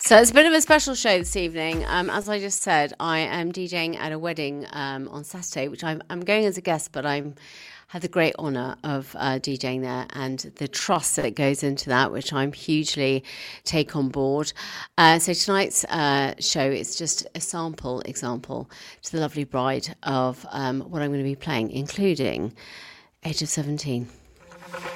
So it's a bit of a special show this evening. As I just said, I am DJing at a wedding on Saturday, which I'm going as a guest, but I'm had the great honour of DJing there and the trust that goes into that, which I'm hugely take on board. So tonight's show is just a sample example to the lovely bride of what I'm going to be playing, including Age of 17.